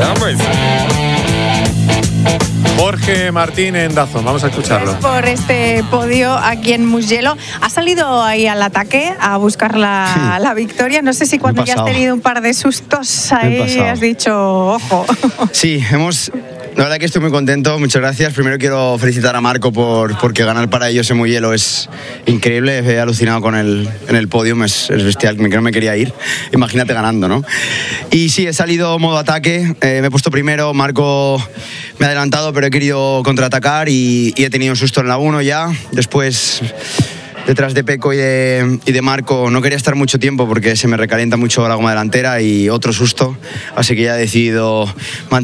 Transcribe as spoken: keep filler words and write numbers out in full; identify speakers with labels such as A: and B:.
A: Jorge Martín en Dazón, vamos a escucharlo.
B: Por este podio aquí en Mugello. ¿Ha salido ahí al ataque a buscar la, sí. la victoria? No sé si cuando ya has tenido un par de sustos ahí has dicho, ojo.
C: Sí, hemos... La verdad que estoy muy contento, muchas gracias. Primero quiero felicitar a Marco por, porque ganar para ellos en Mugello es increíble. He alucinado con el, en el podio, es, es bestial, que no me quería ir. Imagínate ganando, ¿no? Y sí, he salido modo ataque, eh, me he puesto primero, Marco me ha adelantado, pero he querido contraatacar y, y he tenido un susto en la uno ya. Después... detrás de Peco y de, y de Marco no quería estar mucho tiempo porque se me recalienta mucho la goma delantera y otro susto, así que ya he decidido mantener